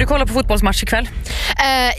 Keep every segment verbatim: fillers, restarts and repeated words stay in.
kolla på fotbollsmatch ikväll? Uh,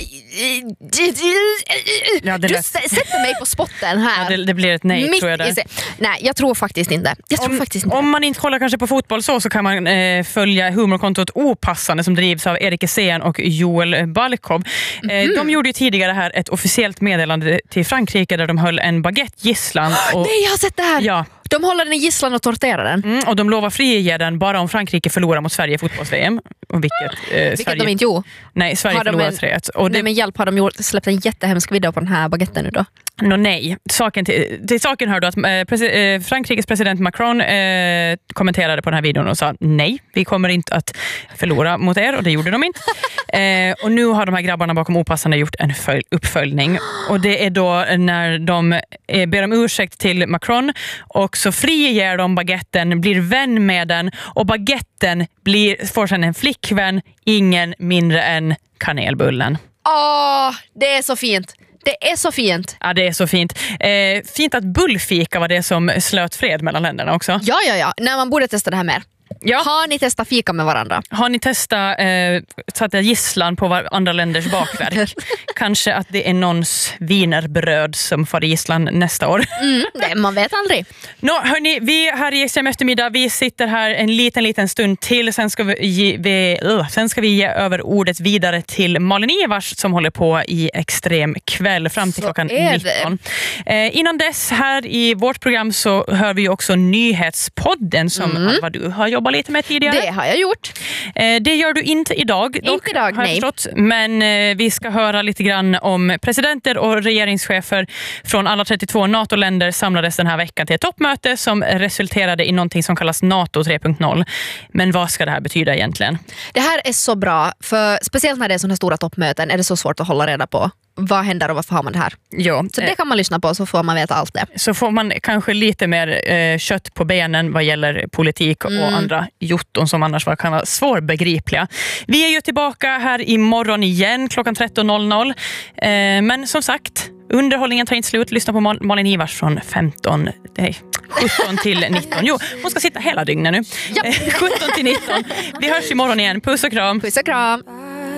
Ja, det du lät- sätter mig på spotten här. Ja, det, det blir ett nej, Mitt tror jag det. i sig. Nej, jag tror faktiskt inte. Jag tror Om, faktiskt inte. om man inte kollar kanske på fotboll så, så kan man eh, följa humorkontot Opassande som drivs av Erik Essén och Joel Balkov. Eh, Mm. De gjorde ju tidigare här ett officiellt meddelande till Frankrike där de höll en baguette gisslan. Och, Nej, jag har sett det här. ja, De håller den i gisslan och torterar den. mm, och de lovar frige den bara om Frankrike förlorar mot Sverige i fotbolls-V M. Och vilket, eh, Vilket Sverige, de inte gjorde. Nej, Sverige Har de förlorar en- tre ett. Och det, Nej, men hjälp, har de gjort, släppt en jättehemsk video på den här baguetten nu då? No, nej, saken till, till saken hör då att eh, presi- eh, Frankrikes president Macron eh, kommenterade på den här videon och sa nej, vi kommer inte att förlora mot er, och det gjorde de inte. eh, och nu har de här grabbarna bakom Opassande gjort en följ- uppföljning, och det är då när de eh, ber om ursäkt till Macron och så friger de baguetten, blir vän med den, och baguetten blir, får sedan en flickvän, ingen mindre än kanelbullen. Åh, det är så fint. Det är så fint. Ja, det är så fint. Eh, fint att bullfika var det som slöt fred mellan länderna också. Ja, ja, ja. Nej, man borde testa det här mer. Ja. Har ni testat fika med varandra? Har ni testat eh, satt gisslan på var andra länders bakverk? Kanske att det är någons vinerbröd som får gisslan nästa år. Mm, nej, man vet aldrig. Nå, hörni, vi här i Extrem eftermiddag, vi sitter här en liten, liten stund till. Sen ska vi ge, vi, uh, sen ska vi ge över ordet vidare till Malin Ivars som håller på i Extrem kväll fram till Så klockan är det. nitton. Eh, innan dess här i vårt program så hör vi ju också Nyhetspodden som Mm. Alva, du har jobbat lite med tidigare. Det har jag gjort. Eh, det gör du inte idag, dock, Inte idag, har jag nej. förstått. Men eh, vi ska höra lite grann om presidenter och regeringschefer från alla trettiotvå NATO-länder samlades den här veckan till ett toppmöte som resulterade i någonting som kallas NATO tre punkt noll. Men vad ska det här betyda egentligen? Det här är så bra, för speciellt när det är sådana stora toppmöten är det så svårt att hålla reda på. Vad händer och varför har man det här? Jo, Så det kan man lyssna på, så får man veta allt det. så får man kanske lite mer eh, kött på benen vad gäller politik och Mm. andra jotton som annars var, kan vara svårbegripliga. Vi är ju tillbaka här imorgon igen klockan tretton noll noll. Eh, men som sagt, underhållningen tar inte slut. Lyssna på Mal- Malin Ivars från femton, nej, sjutton till nitton. Jo, hon ska sitta hela dygnet nu. Ja. Eh, sjutton till nitton. Vi hörs imorgon igen. Puss och kram. Puss och kram.